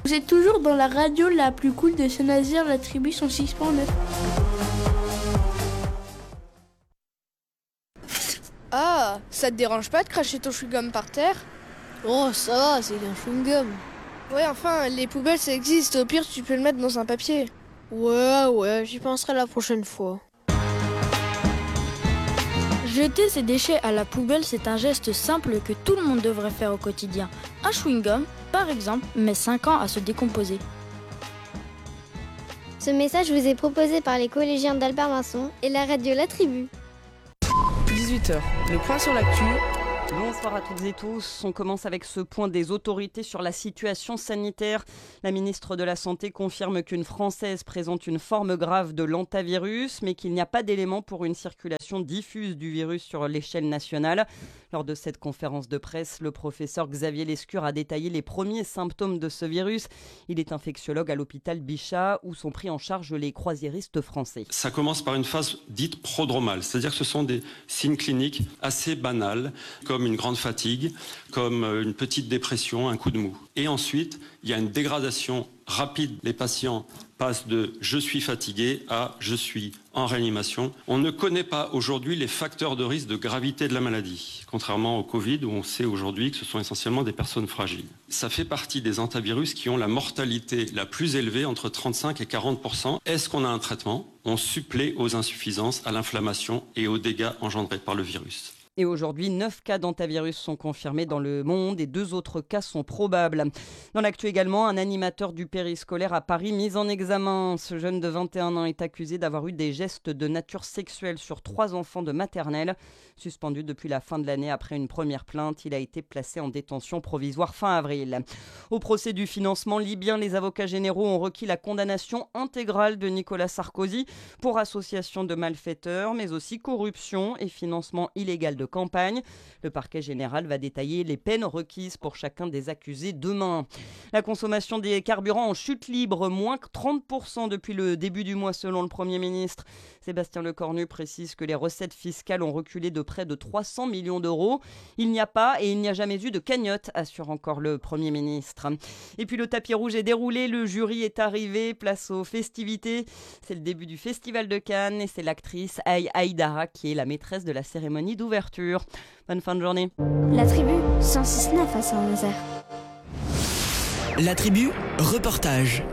Vous êtes toujours dans la radio la plus cool de Saint-Nazaire, la tribu 106.9. Ah, ça te dérange pas de cracher ton chewing-gum par terre? Oh, ça va, c'est un chewing-gum. Ouais, enfin, les poubelles ça existe, au pire tu peux le mettre dans un papier. Ouais, j'y penserai la prochaine fois. Jeter ses déchets à la poubelle, c'est un geste simple que tout le monde devrait faire au quotidien. Un chewing-gum, par exemple, met 5 ans à se décomposer. Ce message vous est proposé par les collégiens d'Albert Masson et la radio La Tribu. 18h, le point sur l'actu. Bonsoir à toutes et tous. On commence avec ce point des autorités sur la situation sanitaire. La ministre de la Santé confirme qu'une Française présente une forme grave de l'hantavirus, mais qu'il n'y a pas d'éléments pour une circulation diffuse du virus sur l'échelle nationale. Lors de cette conférence de presse, le professeur Xavier Lescure a détaillé les premiers symptômes de ce virus. Il est infectiologue à l'hôpital Bichat, où sont pris en charge les croisiéristes français. Ça commence par une phase dite prodromale, c'est-à-dire que ce sont des signes cliniques assez banals, comme une grande fatigue, comme une petite dépression, un coup de mou. Et ensuite, il y a une dégradation rapide. Les patients passent de « je suis fatigué » à « je suis en réanimation ». On ne connaît pas aujourd'hui les facteurs de risque de gravité de la maladie, contrairement au Covid où on sait aujourd'hui que ce sont essentiellement des personnes fragiles. Ça fait partie des hantavirus qui ont la mortalité la plus élevée, entre 35 et 40%. Est-ce qu'on a un traitement? On supplée aux insuffisances, à l'inflammation et aux dégâts engendrés par le virus. Et aujourd'hui, 9 cas d'hantavirus sont confirmés dans le monde et 2 autres cas sont probables. Dans l'actu également, un animateur du périscolaire à Paris mis en examen. Ce jeune de 21 ans est accusé d'avoir eu des gestes de nature sexuelle sur 3 enfants de maternelle. Suspendu depuis la fin de l'année après une première plainte, il a été placé en détention provisoire fin avril. Au procès du financement libyen, les avocats généraux ont requis la condamnation intégrale de Nicolas Sarkozy pour association de malfaiteurs, mais aussi corruption et financement illégal de campagne. Le parquet général va détailler les peines requises pour chacun des accusés demain. La consommation des carburants en chute libre, moins que 30% depuis le début du mois selon le Premier ministre. Sébastien Lecornu précise que les recettes fiscales ont reculé de près de 300 millions d'euros. Il n'y a pas et il n'y a jamais eu de cagnotte, assure encore le Premier ministre. Et puis le tapis rouge est déroulé, le jury est arrivé, place aux festivités. C'est le début du Festival de Cannes et c'est l'actrice Aïdara qui est la maîtresse de la cérémonie d'ouverture. Bonne fin de journée. La Tribu 106.9 à Saint-Nazaire. La Tribu, reportage.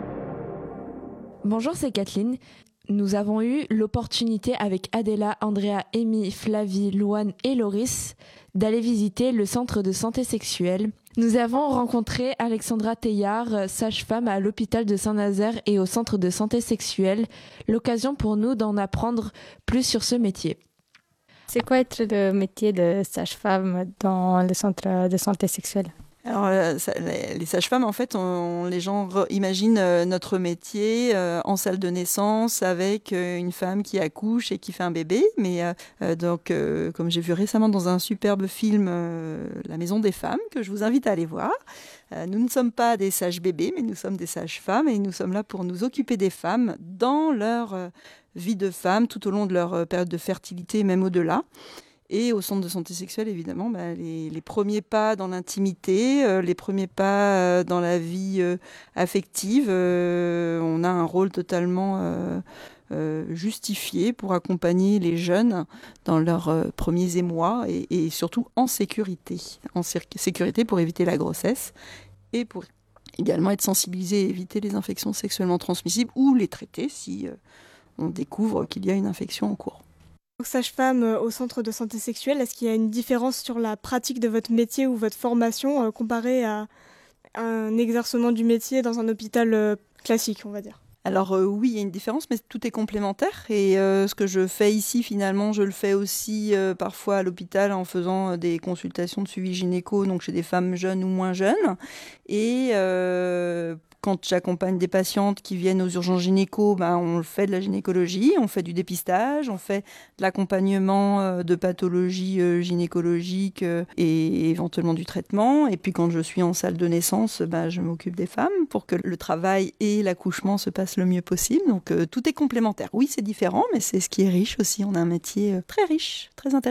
Bonjour, c'est Kathleen. Nous avons eu l'opportunité avec Adela, Andrea, Amy, Flavie, Louane et Loris d'aller visiter le centre de santé sexuelle. Nous avons rencontré Alexandra Teillard, sage-femme à l'hôpital de Saint-Nazaire et au centre de santé sexuelle. L'occasion pour nous d'en apprendre plus sur ce métier. C'est quoi être le métier de sage-femme dans le centre de santé sexuelle? Alors, les sages-femmes, en fait, les gens imaginent notre métier en salle de naissance avec une femme qui accouche et qui fait un bébé. Mais donc, comme j'ai vu récemment dans un superbe film, La Maison des femmes, que je vous invite à aller voir, nous ne sommes pas des sages-bébés, mais nous sommes des sages-femmes et nous sommes là pour nous occuper des femmes dans leur vie de femme, tout au long de leur période de fertilité, même au-delà. Et au centre de santé sexuelle, évidemment, les premiers pas dans l'intimité, les premiers pas dans la vie affective, on a un rôle totalement justifié pour accompagner les jeunes dans leurs premiers émois et surtout en sécurité. En sécurité pour éviter la grossesse et pour également être sensibilisé et éviter les infections sexuellement transmissibles ou les traiter si on découvre qu'il y a une infection en cours. Sage-femme au centre de santé sexuelle, est-ce qu'il y a une différence sur la pratique de votre métier ou votre formation comparée à un exercement du métier dans un hôpital classique, on va dire? Alors oui, il y a une différence, mais tout est complémentaire. Et ce que je fais ici, finalement, je le fais aussi parfois à l'hôpital en faisant des consultations de suivi gynéco, donc chez des femmes jeunes ou moins jeunes. Et quand j'accompagne des patientes qui viennent aux urgences gynéco, on fait de la gynécologie, on fait du dépistage, on fait de l'accompagnement de pathologies gynécologiques et éventuellement du traitement. Et puis quand je suis en salle de naissance, je m'occupe des femmes pour que le travail et l'accouchement se passent le mieux possible. Donc tout est complémentaire. Oui, c'est différent, mais c'est ce qui est riche aussi. On a un métier très riche, très intéressant.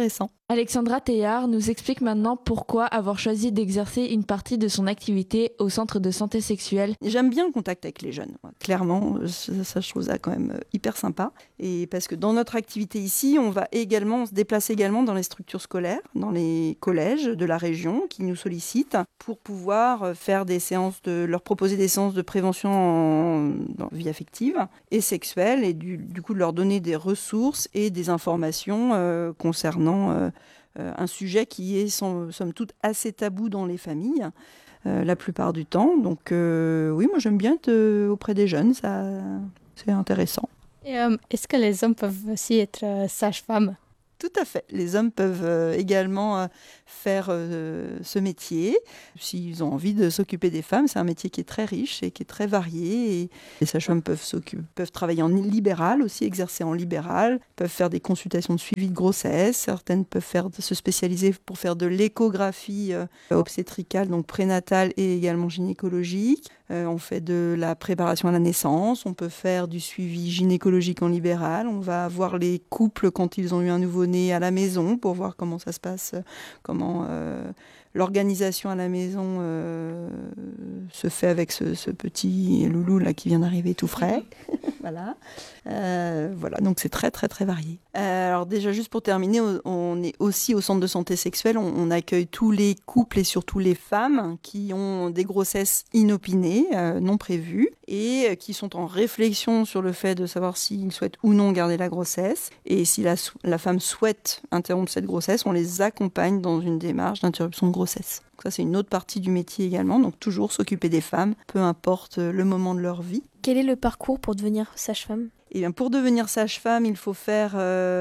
Alexandra Teillard nous explique maintenant pourquoi avoir choisi d'exercer une partie de son activité au centre de santé sexuelle. J'aime bien le contact avec les jeunes. Clairement, ça je trouve ça quand même hyper sympa. Et parce que dans notre activité ici, on se déplace également dans les structures scolaires, dans les collèges de la région qui nous sollicitent pour pouvoir faire leur proposer des séances de prévention en vie affective et sexuelle et du coup de leur donner des ressources et des informations concernant un sujet qui est somme toute assez tabou dans les familles la plupart du temps. Donc oui, moi j'aime bien être auprès des jeunes, ça c'est intéressant. Et, est-ce que les hommes peuvent aussi être sages-femmes ? Tout à fait. Les hommes peuvent également faire ce métier. S'ils ont envie de s'occuper des femmes, c'est un métier qui est très riche et qui est très varié. Et les sages-femmes peuvent travailler en libéral aussi, exercer en libéral, peuvent faire des consultations de suivi de grossesse. Certaines peuvent se spécialiser pour faire de l'échographie obstétricale, donc prénatale et également gynécologique. On fait de la préparation à la naissance, on peut faire du suivi gynécologique en libéral, on va voir les couples quand ils ont eu un nouveau-né à la maison pour voir comment ça se passe, comment l'organisation à la maison se fait avec ce petit loulou là qui vient d'arriver tout frais. Voilà. Voilà, donc c'est très très très varié. Alors déjà juste pour terminer, on est aussi au centre de santé sexuelle, on accueille tous les couples et surtout les femmes qui ont des grossesses inopinées, non prévues, et qui sont en réflexion sur le fait de savoir s'ils souhaitent ou non garder la grossesse. Et si la femme souhaite interrompre cette grossesse, on les accompagne dans une démarche d'interruption de grossesse. Donc ça, c'est une autre partie du métier également. Donc toujours s'occuper des femmes, peu importe le moment de leur vie. Quel est le parcours pour devenir sage-femme ? Eh bien, pour devenir sage-femme, il faut faire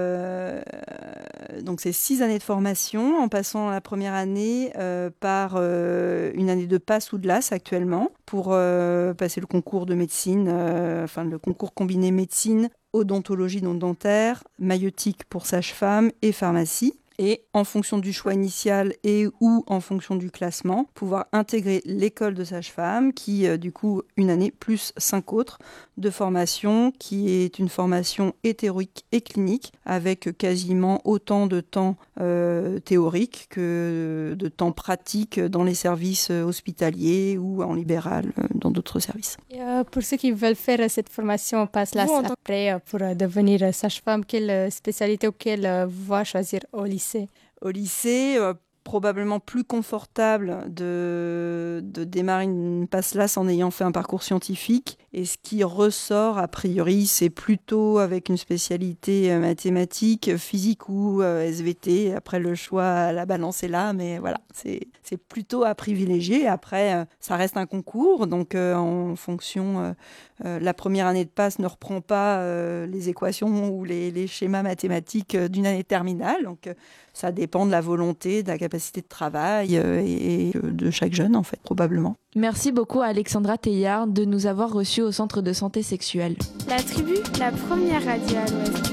donc c'est 6 années de formation, en passant la première année par une année de PASS ou de LAS actuellement, pour passer le concours de médecine, le concours combiné médecine, odontologie non dentaire, maïeutique pour sage-femme et pharmacie. Et en fonction du choix initial et ou en fonction du classement, pouvoir intégrer l'école de sage-femme qui, du coup, une année plus 5 autres de formation, qui est une formation hétérique et clinique avec quasiment autant de temps théorique que de temps pratique dans les services hospitaliers ou en libéral dans d'autres services. Et pour ceux qui veulent faire cette formation, on passe là après pour devenir sage-femme. Quelle spécialité ou quelle voie choisir au lycée ? Au lycée, probablement plus confortable de démarrer une PASS-LAS en ayant fait un parcours scientifique. Et ce qui ressort, a priori, c'est plutôt avec une spécialité mathématique, physique ou SVT. Après, le choix, la balance est là, mais voilà, c'est plutôt à privilégier. Après, ça reste un concours, donc en fonction... la première année de PASS ne reprend pas les équations ou les schémas mathématiques d'une année terminale. Donc, ça dépend de la volonté, de la capacité de travail et de chaque jeune, en fait, probablement. Merci beaucoup à Alexandra Teillard de nous avoir reçus au centre de santé sexuelle. La tribu, la première radio à l'Ouest.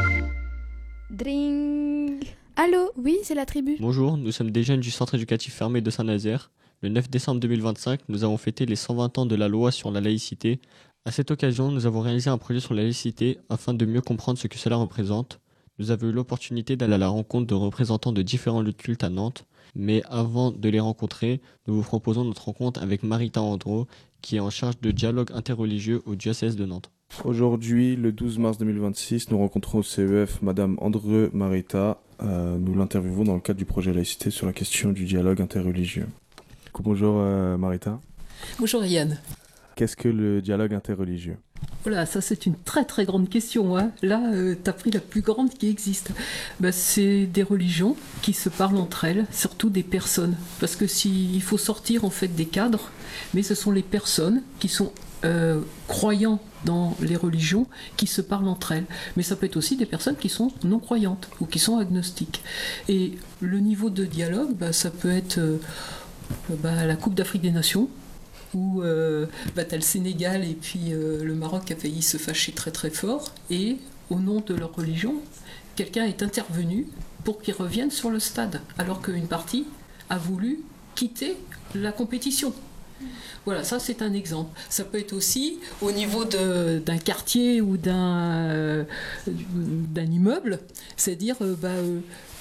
Dring. Allô, oui, c'est la tribu. Bonjour, nous sommes des jeunes du centre éducatif fermé de Saint-Nazaire. Le 9 décembre 2025, nous avons fêté les 120 ans de la loi sur la laïcité. À cette occasion, nous avons réalisé un projet sur la laïcité afin de mieux comprendre ce que cela représente. Nous avons eu l'opportunité d'aller à la rencontre de représentants de différents lieux de culte à Nantes. Mais avant de les rencontrer, nous vous proposons notre rencontre avec Marita Andro, qui est en charge de dialogue interreligieux au diocèse de Nantes. Aujourd'hui, le 12 mars 2026, nous rencontrons au CEF Madame Andreu Marita. Nous l'interviewons dans le cadre du projet laïcité sur la question du dialogue interreligieux. Bonjour Marita. Bonjour Yann. Qu'est-ce que le dialogue interreligieux ? Voilà, ça c'est une très très grande question. Hein. Là, tu as pris la plus grande qui existe. C'est des religions qui se parlent entre elles, surtout des personnes. Parce que il faut sortir en fait des cadres, mais ce sont les personnes qui sont croyants dans les religions qui se parlent entre elles. Mais ça peut être aussi des personnes qui sont non-croyantes ou qui sont agnostiques. Et le niveau de dialogue, ça peut être la Coupe d'Afrique des Nations, où t'as le Sénégal et puis le Maroc qui a failli se fâcher très très fort, et au nom de leur religion, quelqu'un est intervenu pour qu'ils reviennent sur le stade, alors qu'une partie a voulu quitter la compétition. Voilà, ça c'est un exemple. Ça peut être aussi au niveau d'un quartier ou d'un immeuble, c'est-à-dire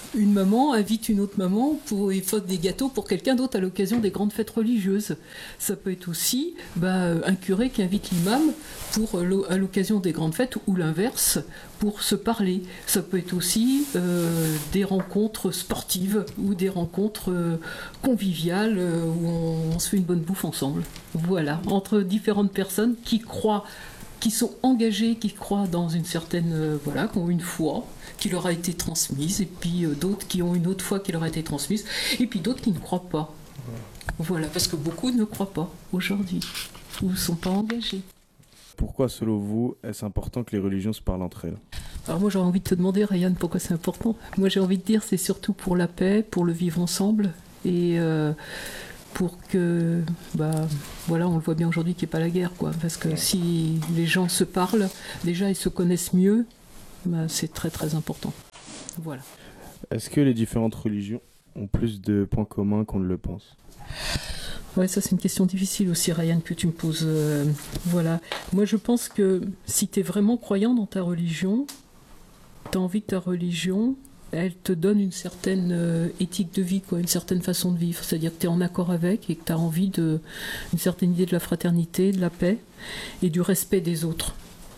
une maman invite une autre maman et fait des gâteaux pour quelqu'un d'autre à l'occasion des grandes fêtes religieuses. Ça peut être aussi un curé qui invite l'imam à l'occasion des grandes fêtes, ou l'inverse, pour se parler. Ça peut être aussi des rencontres sportives ou des rencontres conviviales où on se fait une bonne bouffe ensemble. Voilà, entre différentes personnes qui croient, qui sont engagées, qui croient dans une certaine, qui ont une foi qui leur a été transmise, et puis d'autres qui ont une autre foi qui leur a été transmise, et puis d'autres qui ne croient pas. Voilà, parce que beaucoup ne croient pas aujourd'hui, ou ne sont pas engagés. Pourquoi, selon vous, est-ce important que les religions se parlent entre elles? Alors moi, j'ai envie de te demander, Ryan, pourquoi c'est important. Moi, j'ai envie de dire, c'est surtout pour la paix, pour le vivre ensemble, et pour que, on le voit bien aujourd'hui qu'il n'y ait pas la guerre, quoi. Parce que si les gens se parlent, déjà ils se connaissent mieux, c'est très très important. Voilà. Est-ce que les différentes religions ont plus de points communs qu'on ne le pense? Ouais, ça c'est une question difficile aussi, Ryan, que tu me poses. Voilà. Moi je pense que si tu es vraiment croyant dans ta religion, tu as envie que ta religion, elle te donne une certaine éthique de vie, quoi, une certaine façon de vivre. C'est-à-dire que tu es en accord avec et que tu as envie d'une certaine idée de la fraternité, de la paix et du respect des autres.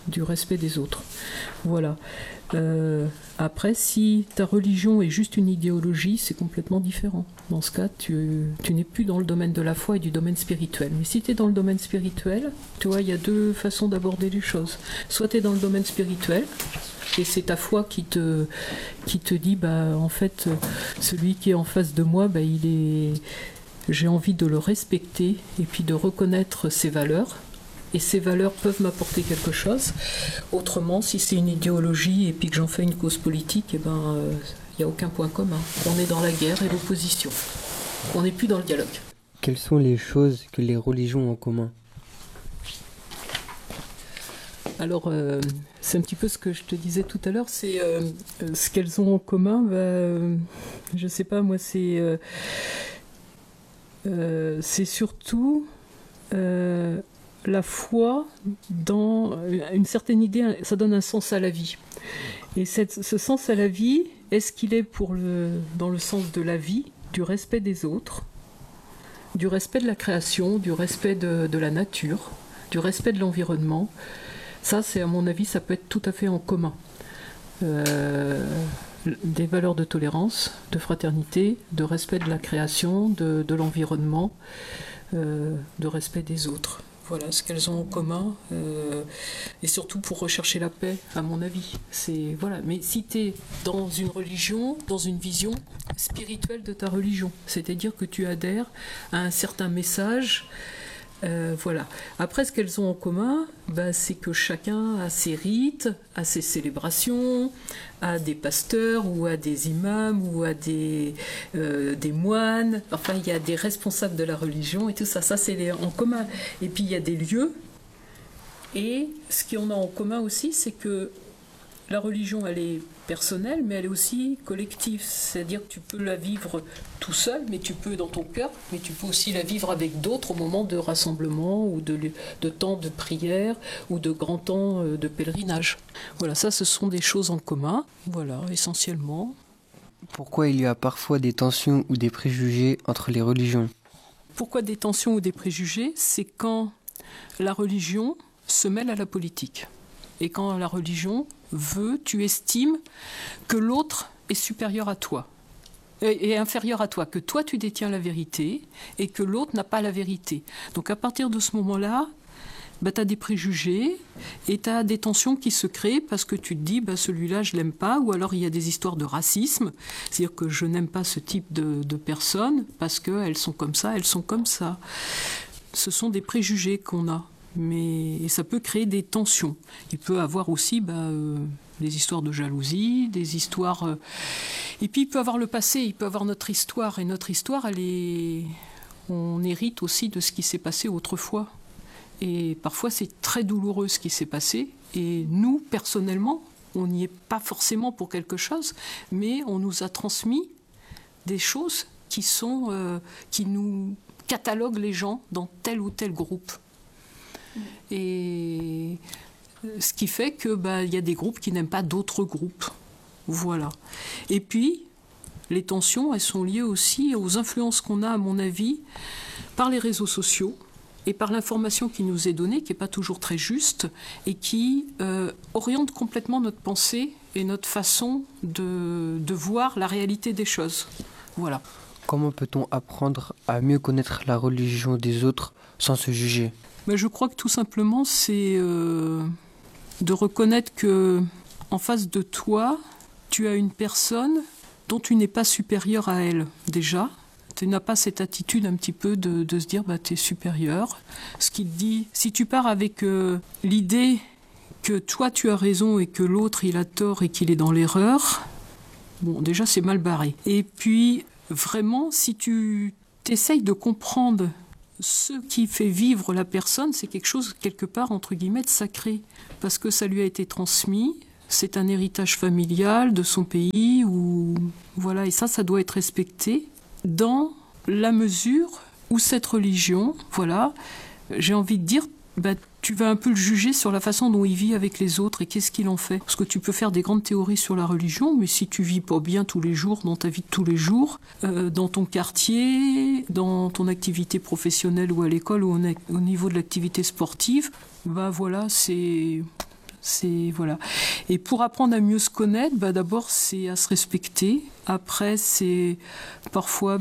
Voilà. Après, si ta religion est juste une idéologie, c'est complètement différent. Dans ce cas, tu n'es plus dans le domaine de la foi et du domaine spirituel. Mais si tu es dans le domaine spirituel, tu vois, il y a deux façons d'aborder les choses. Soit tu es dans le domaine spirituel, et c'est ta foi qui te dit, en fait, celui qui est en face de moi, j'ai envie de le respecter et puis de reconnaître ses valeurs. Et ces valeurs peuvent m'apporter quelque chose. Autrement, si c'est une idéologie et puis que j'en fais une cause politique, il n'y a aucun point commun. On est dans la guerre et l'opposition. On n'est plus dans le dialogue. Quelles sont les choses que les religions ont en commun? Alors, c'est un petit peu ce que je te disais tout à l'heure, c'est ce qu'elles ont en commun. Je sais pas, moi, c'est surtout la foi dans une certaine idée, ça donne un sens à la vie. Et ce sens à la vie, est-ce qu'il est dans le sens de la vie, du respect des autres, du respect de la création, du respect de la nature, du respect de l'environnement? Ça, c'est à mon avis, ça peut être tout à fait en commun. Des valeurs de tolérance, de fraternité, de respect de la création, de l'environnement, de respect des autres. Voilà ce qu'elles ont en commun, et surtout pour rechercher la paix, à mon avis. Voilà. Mais si tu es dans une religion, dans une vision spirituelle de ta religion, c'est-à-dire que tu adhères à un certain message, voilà. Après, ce qu'elles ont en commun, c'est que chacun a ses rites, a ses célébrations, a des pasteurs ou a des imams ou a des moines. Enfin, il y a des responsables de la religion et tout ça. Ça, c'est en commun. Et puis, il y a des lieux. Et ce qu'on a en commun aussi, c'est que la religion, elle est personnelle, mais elle est aussi collective. C'est-à-dire que tu peux la vivre tout seul, mais tu peux dans ton cœur, mais tu peux aussi la vivre avec d'autres au moment de rassemblement ou de temps de prière ou de grands temps de pèlerinage. Voilà, ça, ce sont des choses en commun, voilà, essentiellement. Pourquoi il y a parfois des tensions ou des préjugés entre les religions? Pourquoi des tensions ou des préjugés? C'est quand la religion se mêle à la politique. Et quand la religion tu estimes que l'autre est supérieur à toi, est inférieur à toi, que toi tu détiens la vérité et que l'autre n'a pas la vérité. Donc à partir de ce moment-là, tu as des préjugés et tu as des tensions qui se créent parce que tu te dis celui-là je l'aime pas, ou alors il y a des histoires de racisme, c'est-à-dire que je n'aime pas ce type de personnes parce qu'elles sont comme ça, elles sont comme ça. Ce sont des préjugés qu'on a. Mais ça peut créer des tensions. Il peut avoir aussi des histoires de jalousie, des histoires... Et puis il peut avoir le passé, il peut avoir notre histoire. Et notre histoire, on hérite aussi de ce qui s'est passé autrefois. Et parfois c'est très douloureux ce qui s'est passé. Et nous, personnellement, on n'y est pas forcément pour quelque chose, mais on nous a transmis des choses qui nous cataloguent les gens dans tel ou tel groupe. Et ce qui fait que y a des groupes qui n'aiment pas d'autres groupes. Voilà. Et puis, les tensions, elles sont liées aussi aux influences qu'on a, à mon avis, par les réseaux sociaux et par l'information qui nous est donnée, qui n'est pas toujours très juste, et qui oriente complètement notre pensée et notre façon de voir la réalité des choses. Voilà. Comment peut-on apprendre à mieux connaître la religion des autres sans se juger ? Je crois que tout simplement, c'est de reconnaître que en face de toi, tu as une personne dont tu n'es pas supérieur à elle, déjà. Tu n'as pas cette attitude un petit peu de se dire tu es supérieur. Ce qu'il dit, si tu pars avec l'idée que toi tu as raison et que l'autre il a tort et qu'il est dans l'erreur, bon, déjà c'est mal barré. Et puis, vraiment, si tu t'essayes de comprendre ce qui fait vivre la personne, c'est quelque chose, quelque part, entre guillemets, de sacré. Parce que ça lui a été transmis, c'est un héritage familial de son pays, voilà, et ça doit être respecté dans la mesure où cette religion, voilà, j'ai envie de dire, tu vas un peu le juger sur la façon dont il vit avec les autres et qu'est-ce qu'il en fait. Parce que tu peux faire des grandes théories sur la religion, mais si tu vis pas bien tous les jours, dans ta vie de tous les jours, dans ton quartier, dans ton activité professionnelle ou à l'école ou au niveau de l'activité sportive, voilà, c'est voilà. Et pour apprendre à mieux se connaître, d'abord c'est à se respecter. Après c'est parfois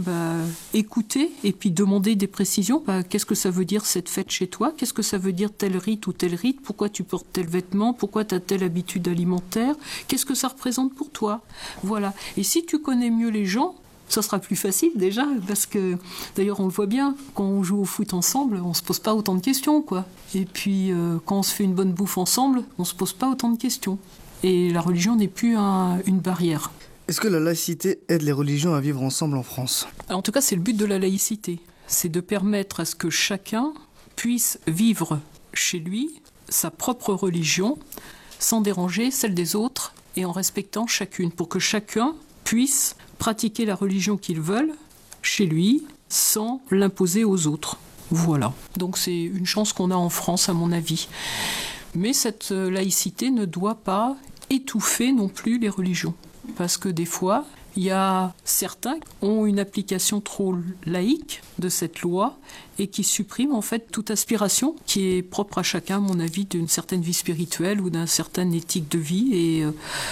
écouter et puis demander des précisions. Qu'est-ce que ça veut dire cette fête chez toi ? Qu'est-ce que ça veut dire tel rite ou tel rite ? Pourquoi tu portes tel vêtement ? Pourquoi tu as telle habitude alimentaire ? Qu'est-ce que ça représente pour toi ? Voilà. Et si tu connais mieux les gens, ça sera plus facile déjà, parce que d'ailleurs on le voit bien, quand on joue au foot ensemble, on se pose pas autant de questions, quoi. Et puis quand on se fait une bonne bouffe ensemble, on se pose pas autant de questions. Et la religion n'est plus une barrière. Est-ce que la laïcité aide les religions à vivre ensemble en France ? En tout cas, c'est le but de la laïcité, c'est de permettre à ce que chacun puisse vivre chez lui sa propre religion, sans déranger celle des autres et en respectant chacune, pour que chacun puisse pratiquer la religion qu'ils veulent chez lui sans l'imposer aux autres. Voilà. Donc c'est une chance qu'on a en France, à mon avis. Mais cette laïcité ne doit pas étouffer non plus les religions. Parce que des fois, il y a certains qui ont une application trop laïque de cette loi et qui suppriment en fait toute aspiration qui est propre à chacun, à mon avis, d'une certaine vie spirituelle ou d'une certaine éthique de vie. Et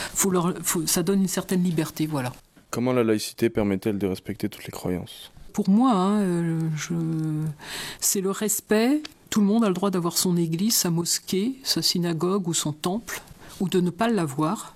ça donne une certaine liberté, voilà. Comment la laïcité permet-elle de respecter toutes les croyances ? Pour moi, c'est le respect. Tout le monde a le droit d'avoir son église, sa mosquée, sa synagogue ou son temple, ou de ne pas l'avoir,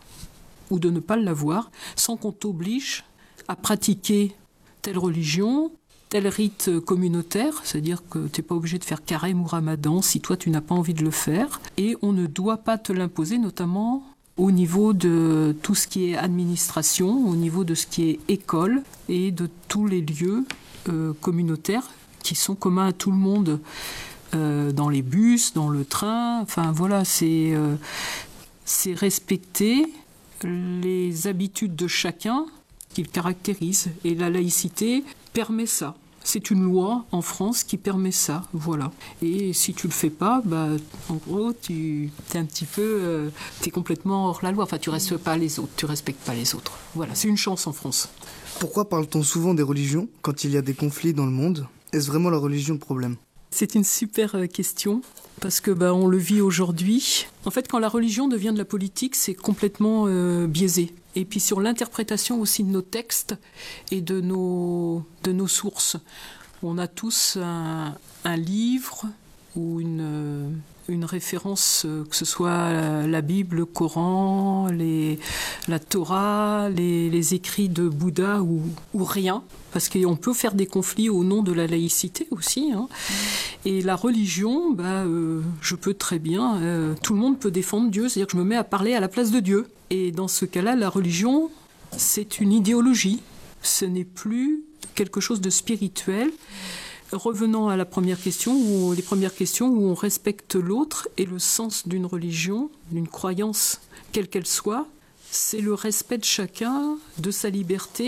sans qu'on t'oblige à pratiquer telle religion, tel rite communautaire, c'est-à-dire que tu n'es pas obligé de faire carême ou ramadan si toi tu n'as pas envie de le faire, et on ne doit pas te l'imposer, notamment au niveau de tout ce qui est administration, au niveau de ce qui est école et de tous les lieux communautaires qui sont communs à tout le monde, dans les bus, dans le train, enfin voilà, c'est respecter les habitudes de chacun qui le caractérise. Et la laïcité permet ça. C'est une loi en France qui permet ça, voilà. Et si tu le fais pas, en gros, t'es un petit peu, t'es complètement hors la loi. Enfin, tu respectes pas les autres. Voilà, c'est une chance en France. Pourquoi parle-t-on souvent des religions quand il y a des conflits dans le monde ? Est-ce vraiment la religion le problème ? C'est une super question. Parce que on le vit aujourd'hui. En fait, quand la religion devient de la politique, c'est complètement biaisé. Et puis sur l'interprétation aussi de nos textes et de nos sources. On a tous un livre ou une référence, que ce soit la Bible, le Coran, la Torah, les écrits de Bouddha ou rien. Parce qu'on peut faire des conflits au nom de la laïcité aussi. Hein. Et la religion, je peux très bien, tout le monde peut défendre Dieu, c'est-à-dire que je me mets à parler à la place de Dieu. Et dans ce cas-là, la religion, c'est une idéologie. Ce n'est plus quelque chose de spirituel. Revenons à la première question, les premières questions où on respecte l'autre, et le sens d'une religion, d'une croyance, quelle qu'elle soit, c'est le respect de chacun, de sa liberté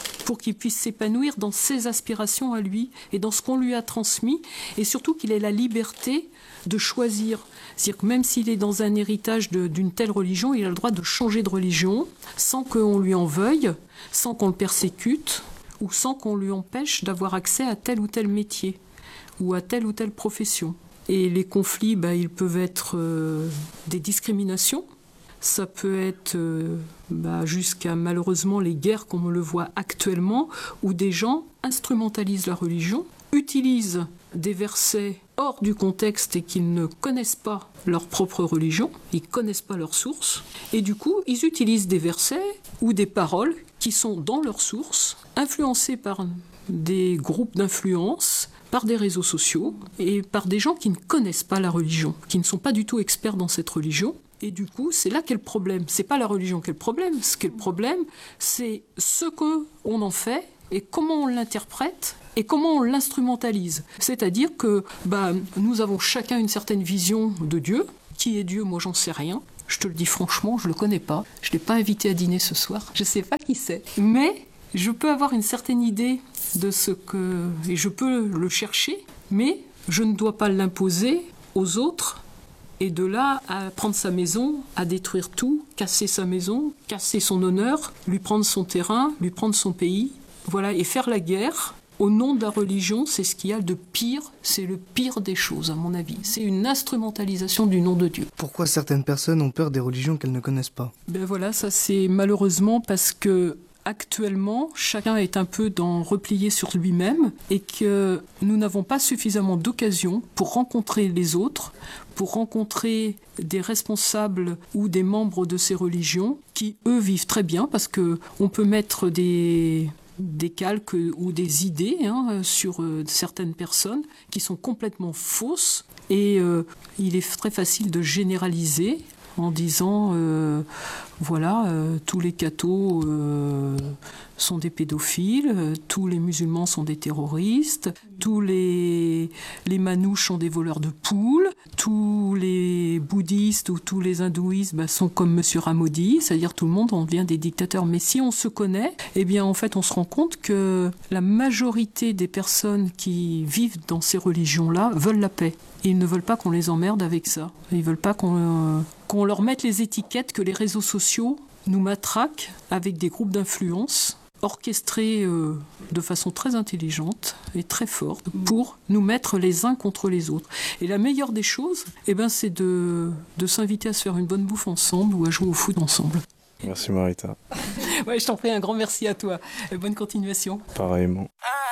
pour qu'il puisse s'épanouir dans ses aspirations à lui et dans ce qu'on lui a transmis, et surtout qu'il ait la liberté de choisir. C'est-à-dire que même s'il est dans un héritage d'une telle religion, il a le droit de changer de religion sans qu'on lui en veuille, sans qu'on le persécute ou sans qu'on lui empêche d'avoir accès à tel ou tel métier ou à telle ou telle profession. Et les conflits, ils peuvent être des discriminations. Ça peut être jusqu'à malheureusement les guerres comme on le voit actuellement, où des gens instrumentalisent la religion, utilisent des versets hors du contexte et qu'ils ne connaissent pas leur propre religion, ils ne connaissent pas leur source, et du coup ils utilisent des versets ou des paroles qui sont dans leur source, influencées par des groupes d'influence, par des réseaux sociaux et par des gens qui ne connaissent pas la religion, qui ne sont pas du tout experts dans cette religion. Et du coup, c'est là qu'est le problème. C'est pas la religion qui est le problème. Ce qui est le problème, c'est ce qu'on en fait et comment on l'interprète et comment on l'instrumentalise. C'est-à-dire que nous avons chacun une certaine vision de Dieu. Qui est Dieu? Moi, j'en sais rien. Je te le dis franchement, je le connais pas. Je l'ai pas invité à dîner ce soir. Je sais pas qui c'est. Mais je peux avoir une certaine idée de ce que... Et je peux le chercher, mais je ne dois pas l'imposer aux autres. Et de là à prendre sa maison, à détruire tout, casser sa maison, casser son honneur, lui prendre son terrain, lui prendre son pays, voilà, et faire la guerre au nom de la religion, c'est ce qu'il y a de pire, c'est le pire des choses à mon avis. C'est une instrumentalisation du nom de Dieu. Pourquoi certaines personnes ont peur des religions qu'elles ne connaissent pas? Voilà, ça c'est malheureusement parce que actuellement, chacun est un peu replié sur lui-même et que nous n'avons pas suffisamment d'occasions pour rencontrer les autres, pour rencontrer des responsables ou des membres de ces religions qui, eux, vivent très bien parce qu'on peut mettre des calques ou des idées sur certaines personnes qui sont complètement fausses et il est très facile de généraliser en disant tous les cathos sont des pédophiles, tous les musulmans sont des terroristes, tous les manouches sont des voleurs de poules, tous les bouddhistes ou tous les hindouistes sont comme Monsieur Ramodi, c'est-à-dire tout le monde en devient des dictateurs. Mais si on se connaît, en fait on se rend compte que la majorité des personnes qui vivent dans ces religions-là veulent la paix. Ils ne veulent pas qu'on les emmerde avec ça. Ils veulent pas qu'on leur mette les étiquettes que les réseaux sociaux nous matraquent avec des groupes d'influence orchestrés de façon très intelligente et très forte pour nous mettre les uns contre les autres. Et la meilleure des choses, c'est de s'inviter à se faire une bonne bouffe ensemble ou à jouer au foot ensemble. Merci Marita. Je t'en prie, un grand merci à toi. Bonne continuation. Pareillement.